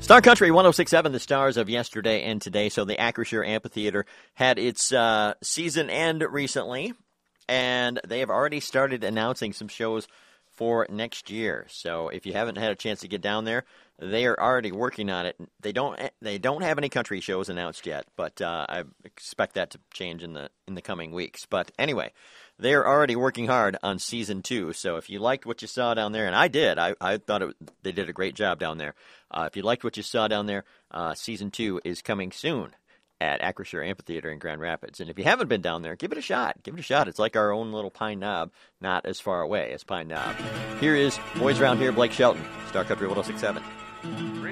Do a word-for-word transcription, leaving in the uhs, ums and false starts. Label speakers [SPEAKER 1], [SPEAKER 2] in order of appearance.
[SPEAKER 1] Star Country one oh six point seven, the stars of yesterday and today. So the Acrisure Amphitheater had its uh, season end recently, and they have already started announcing some shows for next year. So if you haven't had a chance to get down there, they are already working on it. They don't they don't have any country shows announced yet, but uh, I expect that to change in the in the coming weeks. But anyway, they are already working hard on season two. So if you liked what you saw down there, and I did, I, I thought it, they did a great job down there. Uh, if you liked what you saw down there, uh, season two is coming soon at Acrisure Amphitheater in Grand Rapids. And if you haven't been down there, give it a shot. Give it a shot. It's like our own little Pine Knob, not as far away as Pine Knob. Here is Boys Around Here, Blake Shelton, Star Country one oh six point seven.